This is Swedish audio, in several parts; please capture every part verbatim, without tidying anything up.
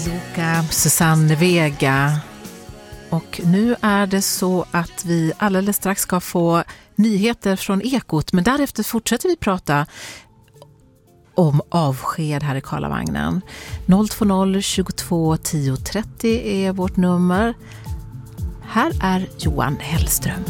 Luca, Susanne Vega. Och nu är det så att vi alldeles strax ska få nyheter från Ekot, men därefter fortsätter vi prata om avsked här i Karlavagnen. noll två noll tjugotvå tio trettio är vårt nummer. Här är Johan Hellström.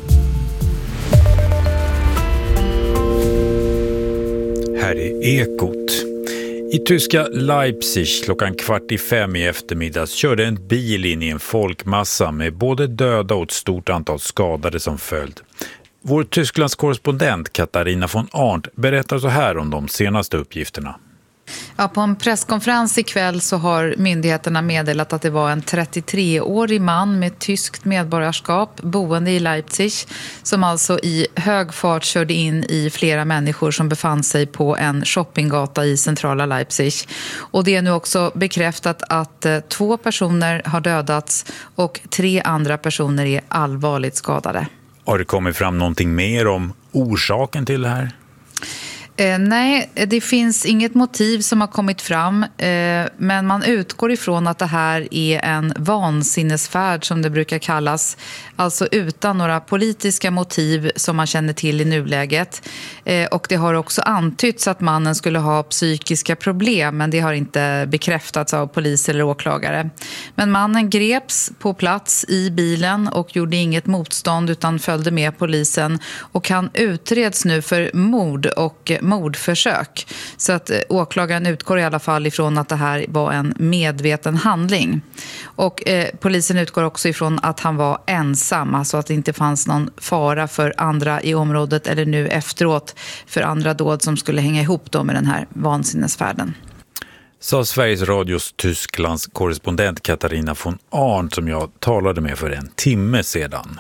Här är Ekot. I tyska Leipzig klockan kvart i fem i eftermiddags körde en bil in i en folkmassa med både döda och ett stort antal skadade som följd. Vår Tysklands korrespondent Katarina von Arndt berättar så här om de senaste uppgifterna. Ja, på en presskonferens ikväll så har myndigheterna meddelat att det var en trettiotre-årig man med tyskt medborgarskap boende i Leipzig som alltså i hög fart körde in i flera människor som befann sig på en shoppinggata i centrala Leipzig. Och det är nu också bekräftat att eh, två personer har dödats och tre andra personer är allvarligt skadade. Har det kommit fram någonting mer om orsaken till det här? Eh, nej, det finns inget motiv som har kommit fram, eh, men man utgår ifrån att det här är en vansinnesfärd som det brukar kallas, alltså utan några politiska motiv som man känner till i nuläget. Eh, och det har också antytts att mannen skulle ha psykiska problem, men det har inte bekräftats av polis eller åklagare. Men mannen greps på plats i bilen och gjorde inget motstånd utan följde med polisen, och han utreds nu för mord och mordförsök. Så att åklagaren utgår i alla fall ifrån att det här var en medveten handling. Och eh, polisen utgår också ifrån att han var ensam, alltså att det inte fanns någon fara för andra i området eller nu efteråt för andra dåd som skulle hänga ihop då med den här vansinnesfärden. Sa Sveriges Radios Tysklands korrespondent Katarina von Arndt som jag talade med för en timme sedan.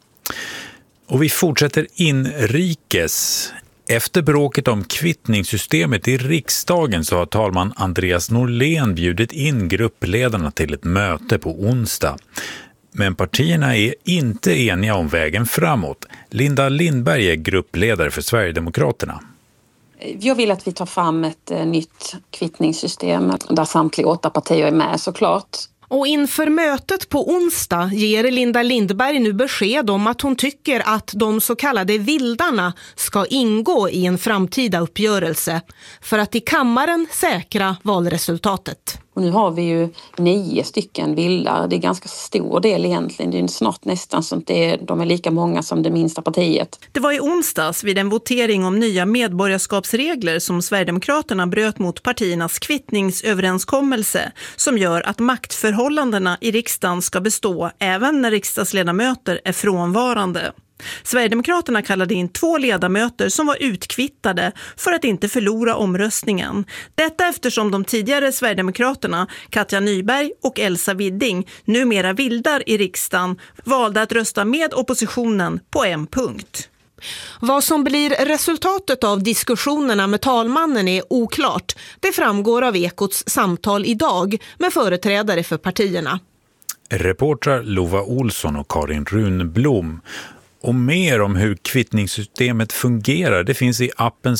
Och vi fortsätter inrikes. Efter bråket om kvittningssystemet i riksdagen så har talman Andreas Norlén bjudit in gruppledarna till ett möte på onsdag. Men partierna är inte eniga om vägen framåt. Linda Lindberg är gruppledare för Sverigedemokraterna. Jag vill att vi tar fram ett nytt kvittningssystem där samtliga åtta partier är med såklart. Och inför mötet på onsdag ger Linda Lindberg nu besked om att hon tycker att de så kallade vildarna ska ingå i en framtida uppgörelse för att i kammaren säkra valresultatet. Och nu har vi ju nio stycken vildar. Det är ganska stor del egentligen. Det är snart nästan så att det är, de är lika många som det minsta partiet. Det var i onsdags vid en votering om nya medborgarskapsregler som Sverigedemokraterna bröt mot partiernas kvittningsöverenskommelse som gör att maktförhållandena i riksdagen ska bestå även när riksdagsledamöter är frånvarande. Sverigedemokraterna kallade in två ledamöter som var utkvittade för att inte förlora omröstningen. Detta eftersom de tidigare Sverigedemokraterna, Katja Nyberg och Elsa Widding, numera vildar i riksdagen, valde att rösta med oppositionen på en punkt. Vad som blir resultatet av diskussionerna med talmannen är oklart. Det framgår av Ekots samtal idag med företrädare för partierna. Reportrar Lova Olsson och Karin Runblom. Och mer om hur kvittningssystemet fungerar, det finns i appen